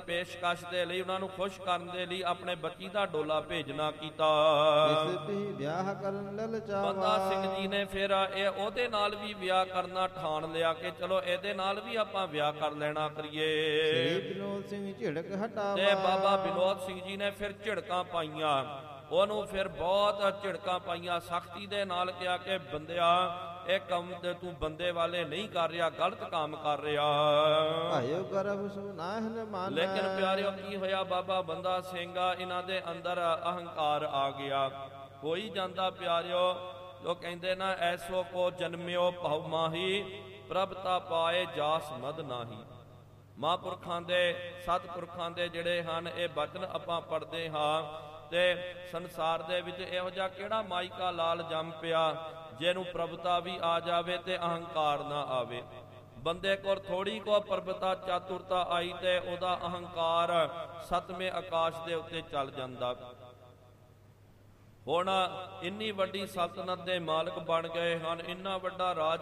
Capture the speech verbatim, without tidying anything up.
ਪੇਸ਼ਕਸ਼ ਦੇ ਲਈ, ਉਹਨਾਂ ਨੂੰ ਖੁਸ਼ ਕਰਨ ਦੇ ਲਈ ਆਪਣੇ ਬੱਚੀ ਦਾ ਡੋਲਾ ਭੇਜਣਾ ਕੀਤਾ। ਇਸ ਵੀ ਵਿਆਹ ਕਰਨ ਲਲਚਾਵਾ। ਬੰਦਾ ਸਿੰਘ ਜੀ ਨੇ ਫਿਰ ਇਹ ਉਹਦੇ ਨਾਲ ਵੀ ਵਿਆਹ ਕਰਨਾ ਠਾਣ ਲਿਆ ਕਿ ਚਲੋ ਇਹਦੇ ਨਾਲ ਵੀ ਆਪਾਂ ਵਿਆਹ ਕਰ ਲੈਣਾ ਕਰੀਏ। ਸ੍ਰੀ ਵਿਨੋਦ ਸਿੰਘ ਝਿੜਕ ਹਟਾਵਾ। ਤੇ ਬਾਬਾ ਵਿਨੋਦ ਸਿੰਘ ਜੀ ਨੇ ਫਿਰ ਝਿੜਕਾਂ ਪਾਈਆਂ, ਉਹਨੂੰ ਫਿਰ ਬਹੁਤ ਝਿੜਕਾਂ ਪਾਈਆਂ, ਸਖਤੀ ਦੇ ਨਾਲ ਕਿਹਾ ਕਿ ਬੰਦਿਆ ਇਹ ਕੰਮ ਤੇ ਤੂੰ ਬੰਦੇ ਵਾਲੇ ਨਹੀਂ ਕਰ ਰਿਹਾ, ਗਲਤ ਕੰਮ ਕਰ ਰਿਹਾ। ਆਇਓ ਗਰਭ ਸੁਨਾਹਨ ਮਨ। ਲੇਕਿਨ ਪਿਆਰਿਓ ਕੀ ਹੋਇਆ, ਬਾਬਾ ਬੰਦਾ ਸਿੰਘ ਇਹਨਾਂ ਦੇ ਅੰਦਰ ਅਹੰਕਾਰ ਆ ਗਿਆ। ਹੋਈ ਜਾਂਦਾ ਪਿਆਰਿਓ, ਲੋਕ ਕਹਿੰਦੇ ਨਾ ਐਸੋ ਕੋ ਜਨਮਿਓ ਭਉ ਮਾਹੀ, ਪ੍ਰਭਤਾ ਪਾਏ ਜਾਸ ਮਦ ਨਾਹੀ। ਮਹਾਂਪੁਰਖਾਂ ਦੇ ਸਤਿਪੁਰਖਾਂ ਦੇ ਜਿਹੜੇ ਹਨ ਇਹ ਬਚਨ ਆਪਾਂ ਪੜ੍ਹਦੇ ਹਾਂ ਤੇ ਸੰਸਾਰ ਦੇ ਵਿੱਚ ਇਹੋ ਜਿਹਾ ਕਿਹੜਾ ਮਾਈਕਾ ਲਾਲ ਜੰਮ ਪਿਆ ਜਿਹਨੂੰ ਪ੍ਰਭਤਾ ਵੀ ਆ ਜਾਵੇ ਤੇ ਅਹੰਕਾਰ ਨਾ ਆਵੇ। ਬੰਦੇ ਕੋਲ ਥੋੜੀ ਕੋ ਪ੍ਰਭਤਾ ਚਾਤੁਰਤਾ ਆਈ ਤੇ ਉਹਦਾ ਅਹੰਕਾਰ ਸਤਵੇਂ ਆਕਾਸ਼ ਦੇ ਉੱਤੇ ਚੱਲ ਜਾਂਦਾ। ਹੁਣ ਇੰਨੀ ਵੱਡੀ ਸਲਤਨਤ ਦੇ ਮਾਲਕ ਬਣ ਗਏ ਹਨ, ਇੰਨਾ ਵੱਡਾ ਰਾਜ